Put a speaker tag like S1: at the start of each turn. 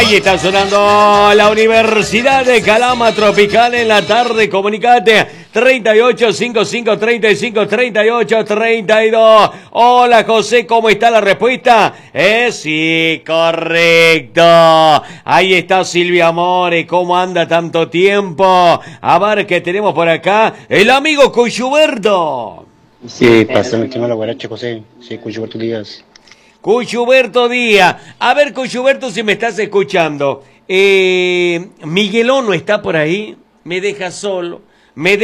S1: Ahí está sonando la Universidad de Calama Tropical en la tarde. Comunicate 38 55 35 38 32. Hola José, ¿cómo está la respuesta? Sí, correcto. Ahí está Silvia More, ¿cómo anda tanto tiempo? A ver qué tenemos por acá. El amigo Cuyuberto.
S2: Sí, pasa, mi estimado Guarache José. Sí, Cuchuberto Díaz.
S1: Cuyuberto Díaz. A ver, Cuyuberto, si me estás escuchando. Miguelón no está por ahí. Me deja solo.